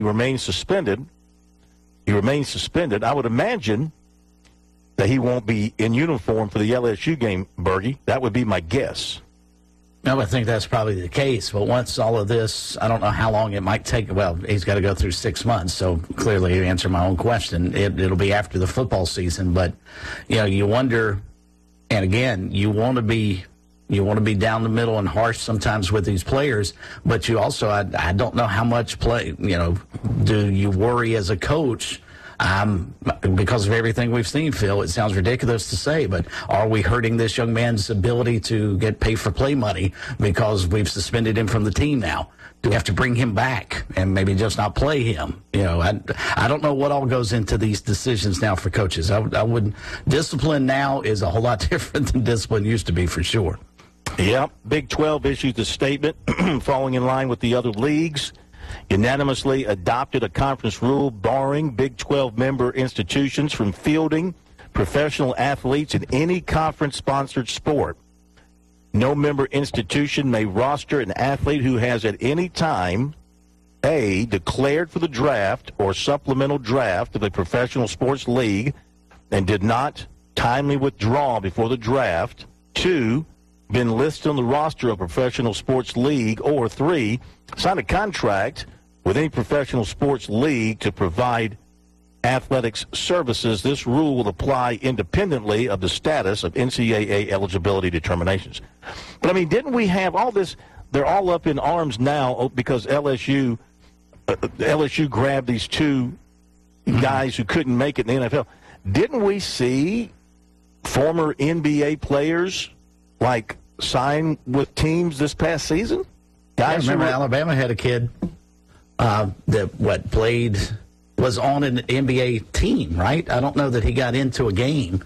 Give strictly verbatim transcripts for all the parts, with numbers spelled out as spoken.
He remains suspended. He remains suspended. I would imagine that he won't be in uniform for the L S U game, Bergie. That would be my guess. I would think that's probably the case. But once all of this, I don't know how long it might take. Well, he's got to go through six months. So clearly, to answer my own question, it, it'll be after the football season. But, you know, you wonder, and again, you want to be you want to be down the middle and harsh sometimes with these players. But you also, I, I don't know how much play, you know, do you worry as a coach? Um, because of everything we've seen, Phil, it sounds ridiculous to say, but are we hurting this young man's ability to get pay-for-play money because we've suspended him from the team now? Do we have to bring him back and maybe just not play him? You know, I, I don't know what all goes into these decisions now for coaches. I, I would discipline now is a whole lot different than discipline used to be, for sure. Yeah, Big twelve issued a statement falling in line with the other leagues. Unanimously adopted a conference rule barring Big twelve member institutions from fielding professional athletes in any conference-sponsored sport. No member institution may roster an athlete who has at any time, A, declared for the draft or supplemental draft of a professional sports league and did not timely withdraw before the draft, two, been listed on the roster of a professional sports league, or three, signed a contract with any professional sports league to provide athletics services. This rule will apply independently of the status of N C double A eligibility determinations. But, I mean, didn't we have all this? They're all up in arms now because L S U uh, L S U grabbed these two guys who couldn't make it in the N F L. Didn't we see former N B A players, like, sign with teams this past season? Guys, yeah, remember were, Alabama had a kid uh, that what played was on an N B A team, right? I don't know that he got into a game.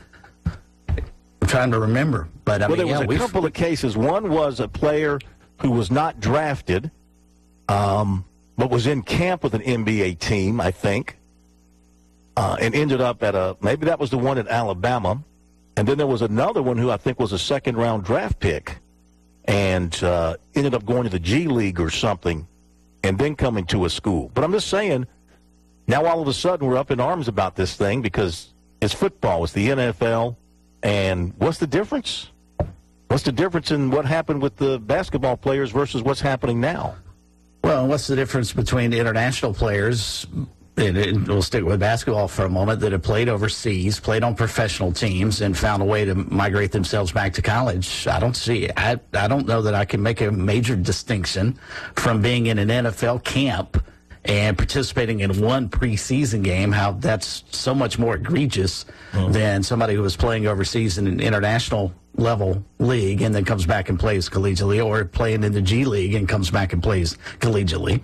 I'm trying to remember, but I well, mean, there was yeah, a couple of cases. One was a player who was not drafted, um, but was in camp with an N B A team, I think, uh, and ended up at a maybe that was the one at Alabama. And then there was another one who I think was a second-round draft pick and uh, ended up going to the G League or something and then coming to a school. But I'm just saying, now all of a sudden we're up in arms about this thing because it's football. It's the N F L. And what's the difference? What's the difference in what happened with the basketball players versus what's happening now? Well, what's the difference between international players? And we'll stick with basketball for a moment, that have played overseas, played on professional teams, and found a way to migrate themselves back to college. I don't see, I, I don't know that I can make a major distinction from being in an N F L camp and participating in one preseason game, how that's so much more egregious mm-hmm. than somebody who was playing overseas in an international level league and then comes back and plays collegiately, or playing in the G League and comes back and plays collegiately.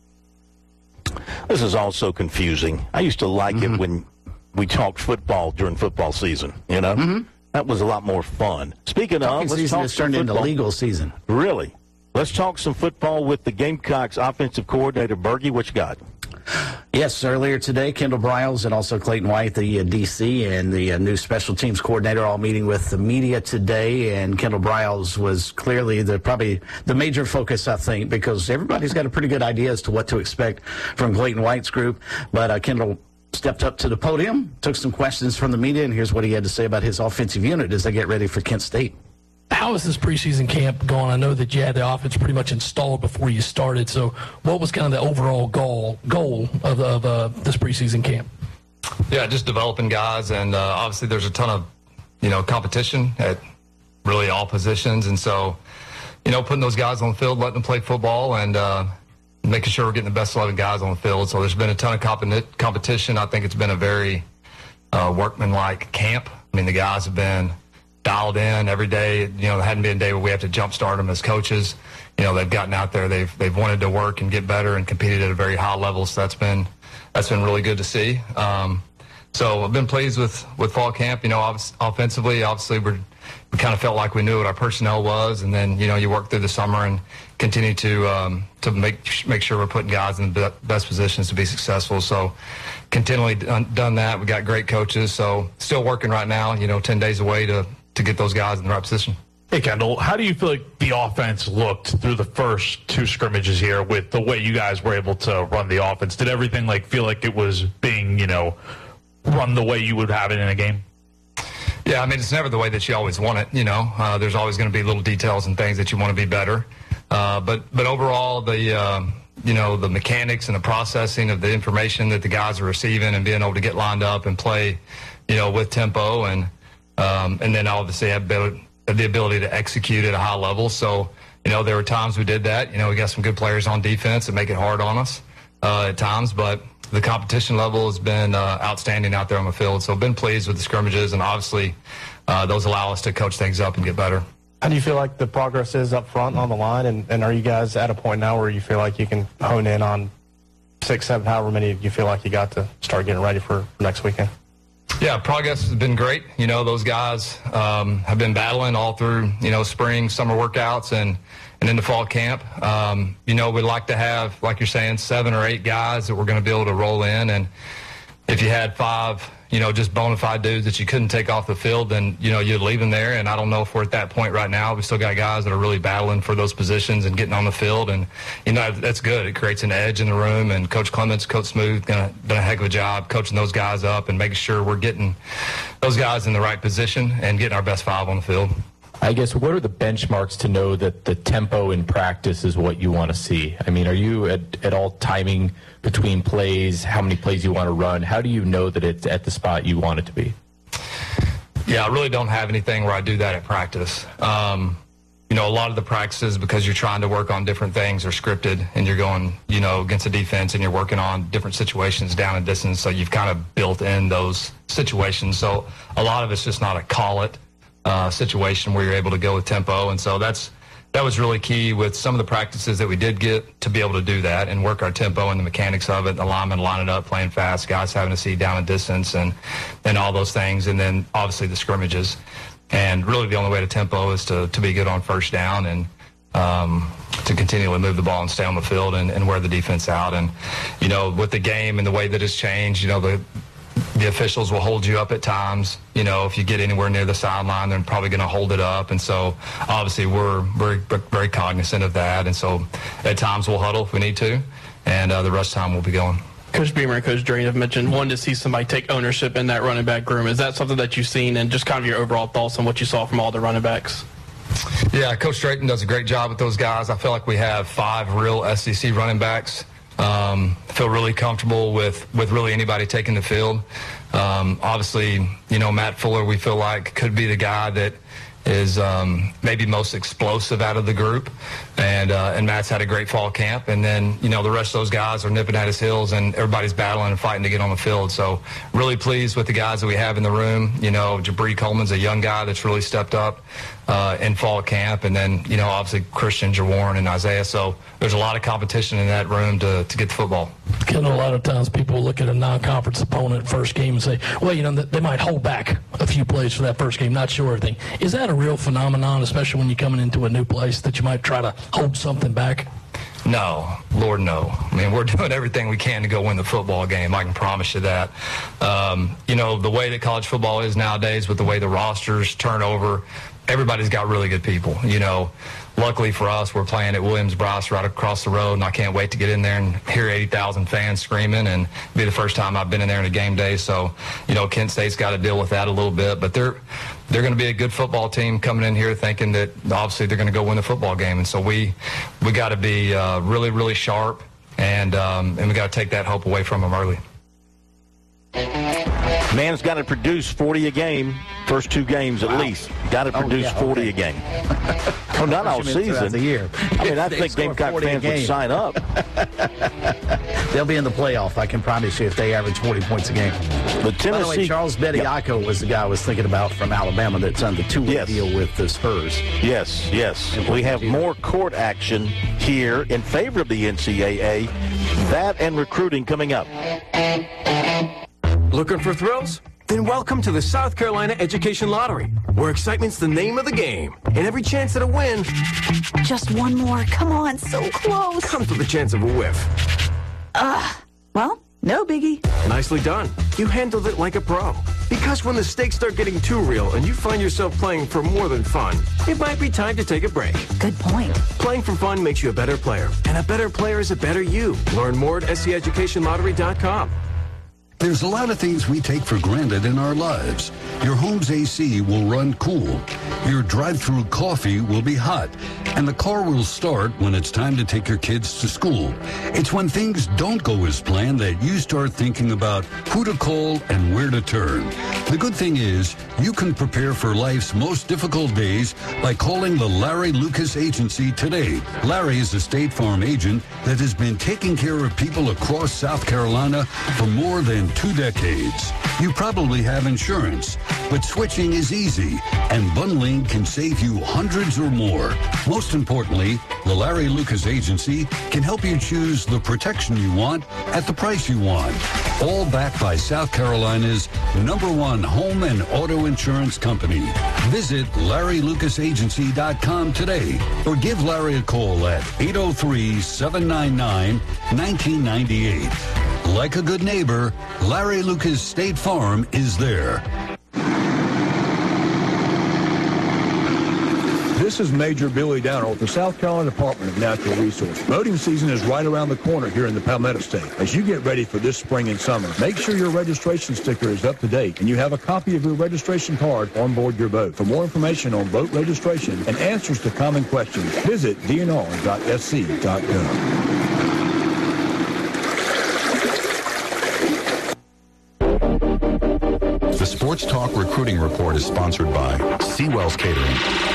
This is all so confusing. I used to like mm-hmm. it when we talked football during football season, you know? Mm-hmm. That was a lot more fun. Speaking Talking of, let's season talk has some turned football. into legal season. Really? Let's talk some football with the Gamecocks offensive coordinator, Bergie. What you got? Yes, earlier today, Kendall Briles and also Clayton White, the uh, D C, and the uh, new special teams coordinator, all meeting with the media today. And Kendall Briles was clearly the probably the major focus, I think, because everybody's got a pretty good idea as to what to expect from Clayton White's group. But uh, Kendall stepped up to the podium, took some questions from the media, and here's what he had to say about his offensive unit as they get ready for Kent State. How is this preseason camp going? I know that you had the offense pretty much installed before you started. So what was kind of the overall goal goal of, of uh, this preseason camp? Yeah, just developing guys. And uh, obviously there's a ton of, you know, competition at really all positions. And so, you know, putting those guys on the field, letting them play football, and uh, making sure we're getting the best eleven guys on the field. So there's been a ton of comp- competition. I think it's been a very uh, workmanlike camp. I mean, the guys have been dialed in every day. You know, there hadn't been a day where we have to jumpstart them as coaches. You know, they've gotten out there, they've they've wanted to work and get better and competed at a very high level. So that's been that's been really good to see. Um, so I've been pleased with, with fall camp. You know, obviously, offensively, obviously we're, we kind of felt like we knew what our personnel was, and then you know you work through the summer and continue to um, to make make sure we're putting guys in the best positions to be successful. So continually done, done that. We got great coaches. So still working right now. You know, ten days away to. to get those guys in the right position. Hey, Kendall, how do you feel like the offense looked through the first two scrimmages here with the way you guys were able to run the offense? Did everything like feel like it was being, you know, run the way you would have it in a game? Yeah, I mean, it's never the way that you always want it, you know. Uh, there's always going to be little details and things that you want to be better. Uh, but but overall, the um, you know, the mechanics and the processing of the information that the guys are receiving and being able to get lined up and play, you know, with tempo and um, and then obviously have the ability to execute at a high level. So, you know, there were times we did that. You know, we got some good players on defense that make it hard on us uh, at times, but the competition level has been uh, outstanding out there on the field. So I've been pleased with the scrimmages, and obviously uh, those allow us to coach things up and get better. How do you feel like the progress is up front on the line, and, and are you guys at a point now where you feel like you can hone in on six, seven, however many you feel like you got to start getting ready for next weekend? Yeah, progress has been great. You know, those guys um, have been battling all through, you know, spring, summer workouts, and, and into fall camp. Um, you know, we'd like to have, like you're saying, seven or eight guys that we're going to be able to roll in. And if you had five, you know, just bona fide dudes that you couldn't take off the field, then, you know, you'd leave them there. And I don't know if we're at that point right now. We still got guys that are really battling for those positions and getting on the field. And, you know, that's good. It creates an edge in the room. And Coach Clements, Coach Smooth, gonna, done a heck of a job coaching those guys up and making sure we're getting those guys in the right position and getting our best five on the field. I guess, what are the benchmarks to know that the tempo in practice is what you want to see? I mean, are you at, at all timing between plays, how many plays you want to run? How do you know that it's at the spot you want it to be? Yeah, I really don't have anything where I do that at practice. Um, you know, a lot of the practices, because you're trying to work on different things, are scripted, and you're going, you know, against a defense, and you're working on different situations down and distance, so you've kind of built in those situations. So a lot of it's just not a call it uh, situation where you're able to go with tempo, and so that's that was really key with some of the practices that we did get to be able to do that and work our tempo and the mechanics of it, the linemen lining up, playing fast, guys having to see down and distance, and and all those things, and then obviously the scrimmages. And really the only way to tempo is to, to be good on first down and um, to continually move the ball and stay on the field and, and wear the defense out. And, you know, with the game and the way that it's changed, you know, the the officials will hold you up at times. You know, if you get anywhere near the sideline, they're probably going to hold it up. And so obviously we're very, very cognizant of that. And so at times we'll huddle if we need to, and uh, the rest of the time we'll be going. Coach Beamer and Coach Drayton have mentioned wanting to see somebody take ownership in that running back room. Is that something that you've seen, and just kind of your overall thoughts on what you saw from all the running backs? Yeah, Coach Drayton does a great job with those guys. I feel like we have five real S E C running backs. Um, feel really comfortable with, with really anybody taking the field. Um, obviously, you know, Matt Fuller, we feel like could be the guy that is um, maybe most explosive out of the group, and uh, and Matt's had a great fall camp, and then, you know, the rest of those guys are nipping at his heels, and everybody's battling and fighting to get on the field. So really pleased with the guys that we have in the room. You know, Jabri Coleman's a young guy that's really stepped up uh, in fall camp, and then, you know, obviously Christian, Jawarn, and Isaiah. So there's a lot of competition in that room to, to get the football. You know, a lot of times people look at a non-conference opponent first game and say, well, you know, they might hold back a few plays for that first game, not sure everything. Is that a real phenomenon, especially when you're coming into a new place, that you might try to hold something back? No, Lord, no. I mean, we're doing everything we can to go win the football game. I can promise you that. Um, you know, the way that college football is nowadays, with the way the rosters turn over, everybody's got really good people. You know, luckily for us, we're playing at Williams-Brice right across the road, and I can't wait to get in there and hear eighty thousand fans screaming, and be the first time I've been in there in a game day. So, you know, Kent State's got to deal with that a little bit, but they're they're going to be a good football team coming in here thinking that obviously they're going to go win the football game. And so we we got to be uh, really, really sharp, and um, and we got to take that hope away from them early. Man's got to produce forty a game, first two games at wow. least. Got to produce oh, yeah, forty okay. a game. Oh, not all season. The year. I mean, I think Gamecock fans would sign up. They'll be in the playoff, I can promise you, if they average forty points a game. The Tennessee, By the way, Charles Bediako yeah. was the guy I was thinking about from Alabama that's on the two-way yes. deal with the Spurs. Yes, yes. We have more court action here in favor of the N C double A. That and recruiting coming up. Looking for thrills? Then welcome to the South Carolina Education Lottery, where excitement's the name of the game. And every chance at a win... Just one more. Come on, so close. Comes with a chance of a whiff. Ugh. Well, no biggie. Nicely done. You handled it like a pro. Because when the stakes start getting too real and you find yourself playing for more than fun, it might be time to take a break. Good point. Playing for fun makes you a better player, and a better player is a better you. Learn more at S C Education Lottery dot com. There's a lot of things we take for granted in our lives. Your home's A C will run cool. Your drive-through coffee will be hot. And the car will start when it's time to take your kids to school. It's when things don't go as planned that you start thinking about who to call and where to turn. The good thing is, you can prepare for life's most difficult days by calling the Larry Lucas Agency today. Larry is a State Farm agent that has been taking care of people across South Carolina for more than two decades. You probably have insurance, but switching is easy, and bundling can save you hundreds or more. Most importantly, the Larry Lucas Agency can help you choose the protection you want at the price you want. All backed by South Carolina's number one home and auto insurance company. Visit Larry Lucas Agency dot com today or give Larry a call at eight oh three, seven nine nine, one nine nine eight. Like a good neighbor, Larry Lucas State Farm is there. This is Major Billy Downer with the South Carolina Department of Natural Resources. Boating season is right around the corner here in the Palmetto State. As you get ready for this spring and summer, make sure your registration sticker is up to date and you have a copy of your registration card on board your boat. For more information on boat registration and answers to common questions, visit D N R dot S C dot gov. The Sports Talk Recruiting Report is sponsored by Seawells Catering.